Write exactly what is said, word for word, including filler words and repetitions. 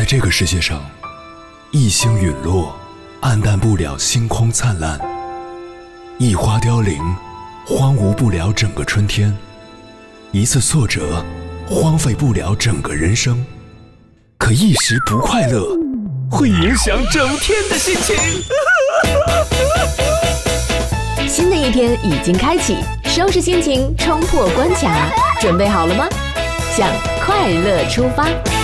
在这个世界上，一星陨落，暗淡不了星空灿烂；一花凋零，荒芜不了整个春天；一次挫折，荒废不了整个人生。可一时不快乐，会影响整天的心情。 新的一天已经开启，收拾心情，冲破关卡，准备好了吗？向快乐出发。